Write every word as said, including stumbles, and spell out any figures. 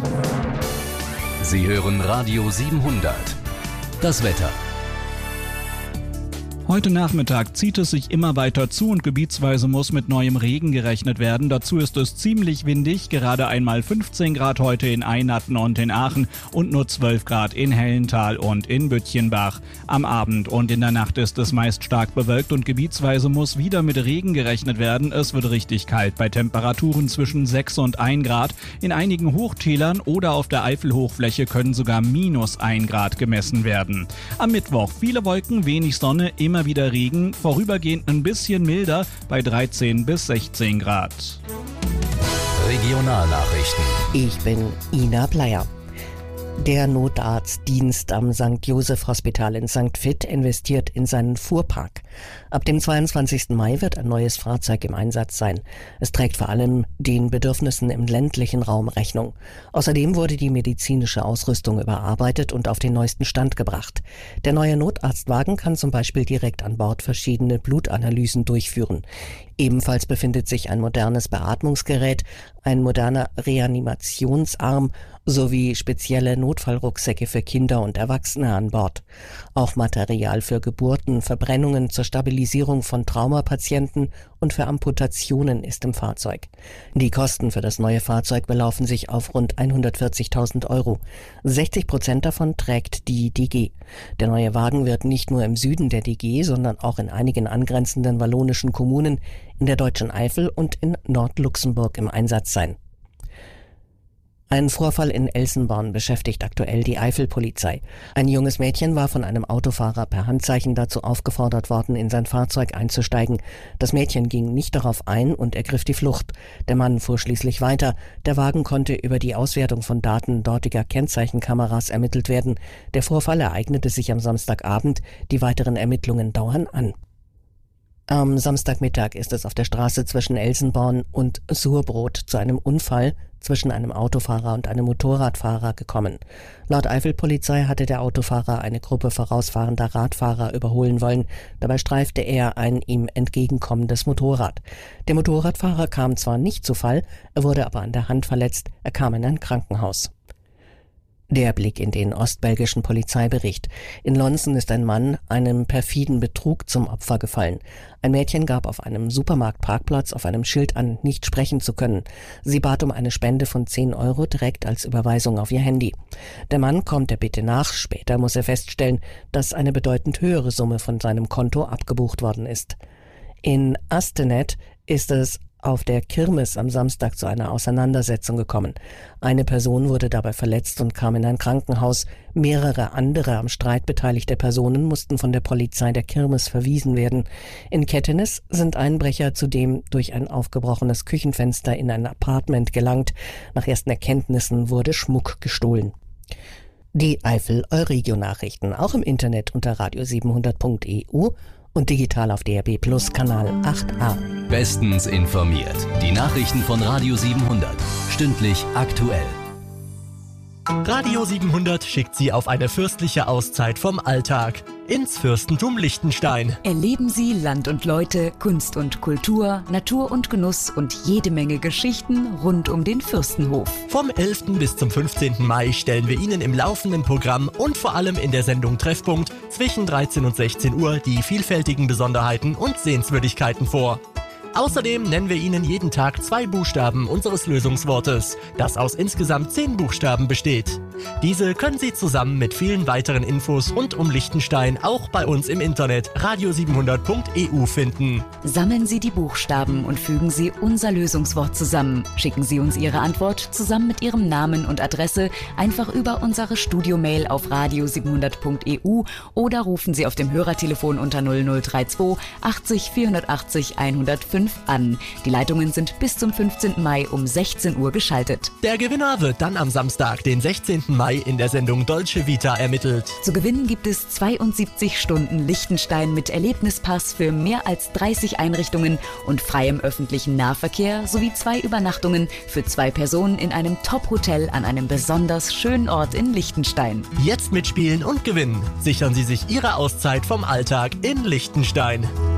Sie hören Radio siebenhundert. Das Wetter. Heute Nachmittag zieht es sich immer weiter zu und gebietsweise muss mit neuem Regen gerechnet werden. Dazu ist es ziemlich windig, gerade einmal fünfzehn Grad heute in Einatten und in Aachen und nur zwölf Grad in Hellental und in Büttchenbach. Am Abend und in der Nacht ist es meist stark bewölkt und gebietsweise muss wieder mit Regen gerechnet werden. Es wird richtig kalt bei Temperaturen zwischen sechs und ein Grad. In einigen Hochtälern oder auf der Eifelhochfläche können sogar minus ein Grad gemessen werden. Am Mittwoch viele Wolken, wenig Sonne, immer wieder Regen, vorübergehend ein bisschen milder bei dreizehn bis sechzehn Grad. Regionalnachrichten. Ich bin Ina Bleier. Der Notarztdienst am Sankt Joseph Hospital in Sankt Vith investiert in seinen Fuhrpark. Ab dem zweiundzwanzigsten Mai wird ein neues Fahrzeug im Einsatz sein. Es trägt vor allem den Bedürfnissen im ländlichen Raum Rechnung. Außerdem wurde die medizinische Ausrüstung überarbeitet und auf den neuesten Stand gebracht. Der neue Notarztwagen kann zum Beispiel direkt an Bord verschiedene Blutanalysen durchführen. Ebenfalls befindet sich ein modernes Beatmungsgerät, ein moderner Reanimationsarm sowie spezielle Notfallrucksäcke für Kinder und Erwachsene an Bord. Auch Material für Geburten, Verbrennungen zur Stabilisierung von Traumapatienten und für Amputationen ist im Fahrzeug. Die Kosten für das neue Fahrzeug belaufen sich auf rund hundertvierzigtausend Euro. sechzig Prozent davon trägt die D G. Der neue Wagen wird nicht nur im Süden der D G, sondern auch in einigen angrenzenden wallonischen Kommunen, in der Deutschen Eifel und in Nordluxemburg im Einsatz sein. Ein Vorfall in Elsenborn beschäftigt aktuell die Eifelpolizei. Ein junges Mädchen war von einem Autofahrer per Handzeichen dazu aufgefordert worden, in sein Fahrzeug einzusteigen. Das Mädchen ging nicht darauf ein und ergriff die Flucht. Der Mann fuhr schließlich weiter. Der Wagen konnte über die Auswertung von Daten dortiger Kennzeichenkameras ermittelt werden. Der Vorfall ereignete sich am Samstagabend. Die weiteren Ermittlungen dauern an. Am Samstagmittag ist es auf der Straße zwischen Elsenborn und Surbrot zu einem Unfall zwischen einem Autofahrer und einem Motorradfahrer gekommen. Laut Eifelpolizei hatte der Autofahrer eine Gruppe vorausfahrender Radfahrer überholen wollen. Dabei streifte er ein ihm entgegenkommendes Motorrad. Der Motorradfahrer kam zwar nicht zu Fall, er wurde aber an der Hand verletzt. Er kam in ein Krankenhaus. Der Blick in den ostbelgischen Polizeibericht. In Lonsen ist ein Mann einem perfiden Betrug zum Opfer gefallen. Ein Mädchen gab auf einem Supermarktparkplatz auf einem Schild an, nicht sprechen zu können. Sie bat um eine Spende von zehn Euro direkt als Überweisung auf ihr Handy. Der Mann kommt der Bitte nach. Später muss er feststellen, dass eine bedeutend höhere Summe von seinem Konto abgebucht worden ist. In Astenet ist es auf der Kirmes am Samstag zu einer Auseinandersetzung gekommen. Eine Person wurde dabei verletzt und kam in ein Krankenhaus. Mehrere andere am Streit beteiligte Personen mussten von der Polizei der Kirmes verwiesen werden. In Kettenes sind Einbrecher zudem durch ein aufgebrochenes Küchenfenster in ein Apartment gelangt. Nach ersten Erkenntnissen wurde Schmuck gestohlen. Die Eifel-Euregio-Nachrichten auch im Internet unter radio siebenhundert punkt e u und digital auf D R B Plus Kanal acht a. Bestens informiert. Die Nachrichten von Radio siebenhundert. Stündlich aktuell. Radio siebenhundert schickt Sie auf eine fürstliche Auszeit vom Alltag ins Fürstentum Liechtenstein. Erleben Sie Land und Leute, Kunst und Kultur, Natur und Genuss und jede Menge Geschichten rund um den Fürstenhof. Vom elften bis zum fünfzehnten Mai stellen wir Ihnen im laufenden Programm und vor allem in der Sendung Treffpunkt zwischen dreizehn und sechzehn Uhr die vielfältigen Besonderheiten und Sehenswürdigkeiten vor. Außerdem nennen wir Ihnen jeden Tag zwei Buchstaben unseres Lösungswortes, das aus insgesamt zehn Buchstaben besteht. Diese können Sie zusammen mit vielen weiteren Infos rund um Liechtenstein auch bei uns im Internet radio siebenhundert punkt e u finden. Sammeln Sie die Buchstaben und fügen Sie unser Lösungswort zusammen. Schicken Sie uns Ihre Antwort zusammen mit Ihrem Namen und Adresse einfach über unsere Studiomail auf radio siebenhundert punkt e u oder rufen Sie auf dem Hörertelefon unter null null drei zwei achtzig vierhundertachtzig hundertfünf an. Die Leitungen sind bis zum fünfzehnten Mai um sechzehn Uhr geschaltet. Der Gewinner wird dann am Samstag, den sechzehnten Mai, in der Sendung Dolce Vita ermittelt. Zu gewinnen gibt es zweiundsiebzig Stunden Liechtenstein mit Erlebnispass für mehr als dreißig Einrichtungen und freiem öffentlichen Nahverkehr sowie zwei Übernachtungen für zwei Personen in einem Top-Hotel an einem besonders schönen Ort in Liechtenstein. Jetzt mitspielen und gewinnen. Sichern Sie sich Ihre Auszeit vom Alltag in Liechtenstein.